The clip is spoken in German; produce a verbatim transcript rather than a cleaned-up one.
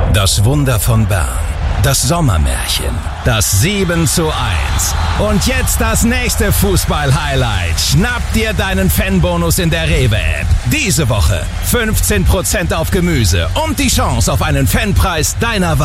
Das Wunder von Bern. Das Sommermärchen. Das sieben zu eins. Und jetzt das nächste Fußball-Highlight. Schnapp dir deinen Fanbonus in der Rewe-App. Diese Woche fünfzehn Prozent auf Gemüse und die Chance auf einen Fanpreis deiner Wahl.